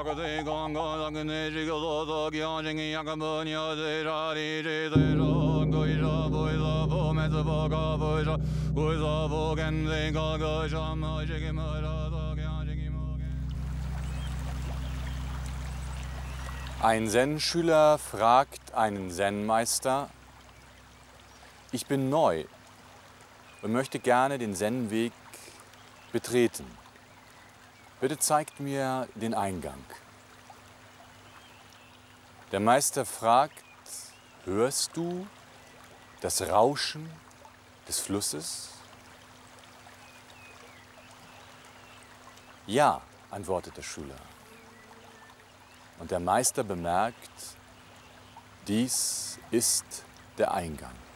Ein Zen-Schüler fragt einen Zen-Meister: Ich bin neu und möchte gerne den Zen-Weg betreten. Bitte zeigt mir den Eingang. Der Meister fragt: Hörst du das Rauschen des Flusses? Ja, antwortet der Schüler. Und der Meister bemerkt: Dies ist der Eingang.